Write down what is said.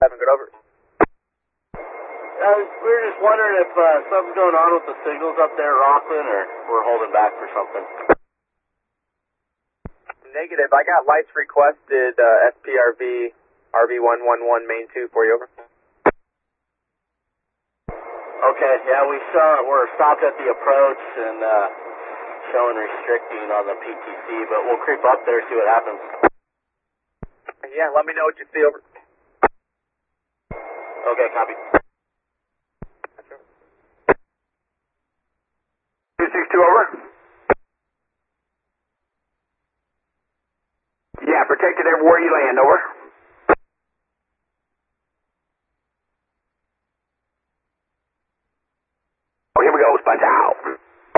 Haven't got over. We were just wondering if something's going on with the signals up there at Rockland, or we're holding back for something. Negative. I got lights requested, SPRV, RV111, main 2 for you, over. Okay, yeah, we're stopped at the approach and showing restricting on the PTC, but we'll creep up there, see what happens. Yeah, let me know what you see, over. Okay, copy. 262, over. Yeah, protected everywhere you land, over.